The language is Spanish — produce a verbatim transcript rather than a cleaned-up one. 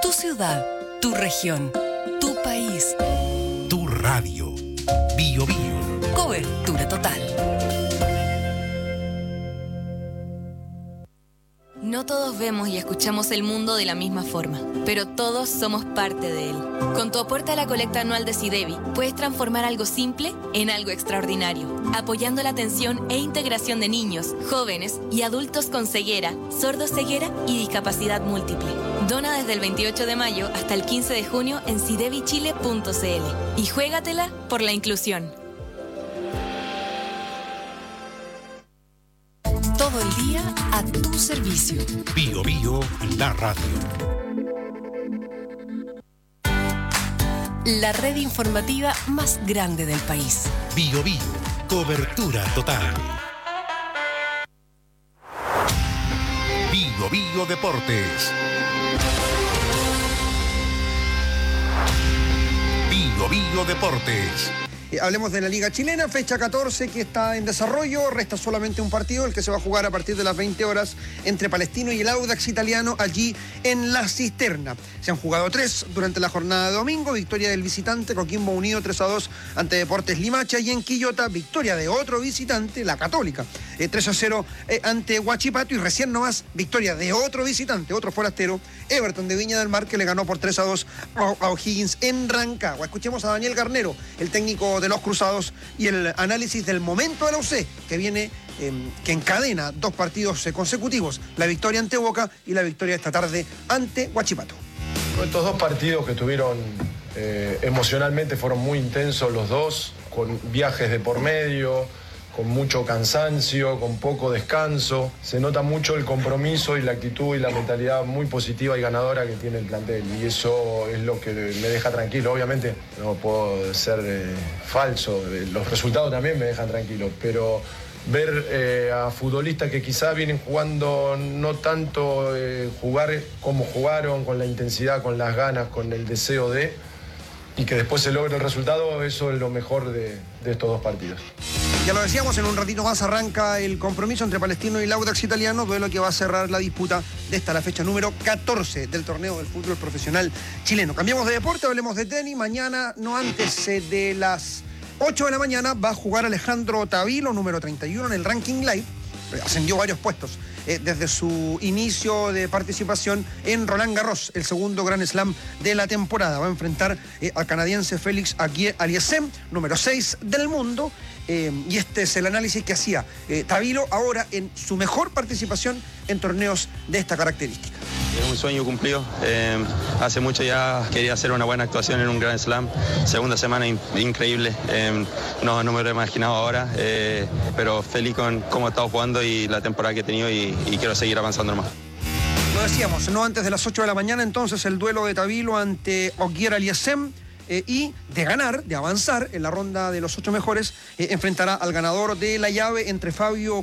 Tu ciudad, tu región, tu país. Tu radio. Bio Bio. Cobertura total. No todos vemos y escuchamos el mundo de la misma forma, pero todos somos parte de él. Con tu aporte a la colecta anual de SIDEBI, puedes transformar algo simple en algo extraordinario, apoyando la atención e integración de niños, jóvenes y adultos con ceguera, sordoceguera y discapacidad múltiple. Dona desde el veintiocho de mayo hasta el quince de junio en sidebi chile punto c l y juégatela por la inclusión. Todo el día a tu servicio. Bio Bio, la radio. La red informativa más grande del país. Bio Bio, cobertura total. Bio Bio Deportes. Bio Bio Deportes. Eh, hablemos de la Liga Chilena, fecha catorce que está en desarrollo, resta solamente un partido, el que se va a jugar a partir de las veinte horas entre Palestino y el Audax Italiano allí en La Cisterna. Se han jugado tres durante la jornada de domingo, victoria del visitante Coquimbo Unido tres a dos ante Deportes Limache, y en Quillota victoria de otro visitante, la Católica, eh, tres a cero eh, ante Huachipato, y recién nomás victoria de otro visitante, otro forastero, Everton de Viña del Mar, que le ganó por tres a dos a, a O'Higgins en Rancagua. Escuchemos a Daniel Garnero, el técnico de los Cruzados, y el análisis del momento de la U C, que viene, eh, que encadena dos partidos eh, consecutivos, la victoria ante Boca y la victoria esta tarde ante Huachipato. Estos dos partidos que tuvieron eh, emocionalmente fueron muy intensos los dos, con viajes de por medio, con mucho cansancio, con poco descanso. Se nota mucho el compromiso y la actitud y la mentalidad muy positiva y ganadora que tiene el plantel, y eso es lo que me deja tranquilo. Obviamente no puedo ser eh, falso, los resultados también me dejan tranquilo, pero ver eh, a futbolistas que quizá vienen jugando no tanto eh, jugar como jugaron, con la intensidad, con las ganas, con el deseo de, y que después se logre el resultado, eso es lo mejor de, de estos dos partidos. Ya lo decíamos, en un ratito más arranca el compromiso entre Palestino y el Audax Italiano, duelo que va a cerrar la disputa de esta, la fecha número catorce del torneo del fútbol profesional chileno. Cambiamos de deporte, hablemos de tenis. Mañana, no antes eh, de las ocho de la mañana, va a jugar Alejandro Tavilo, número treinta y uno en el ranking live. Ascendió varios puestos eh, desde su inicio de participación en Roland Garros, el segundo Grand Slam de la temporada. Va a enfrentar eh, al canadiense Félix Auger-Aliassime, número seis del mundo. Eh, y este es el análisis que hacía eh, Tavilo ahora en su mejor participación en torneos de esta característica. Es un sueño cumplido. Eh, hace mucho ya quería hacer una buena actuación en un Grand Slam. Segunda semana in- increíble. Eh, no, no me lo he imaginado ahora, eh, pero feliz con cómo he estado jugando y la temporada que he tenido, y, y quiero seguir avanzando más. Lo decíamos, no antes de las ocho de la mañana, entonces el duelo de Tavilo ante Auger-Aliassime. Eh, y de ganar, de avanzar en la ronda de los ocho mejores, eh, enfrentará al ganador de la llave entre Fabio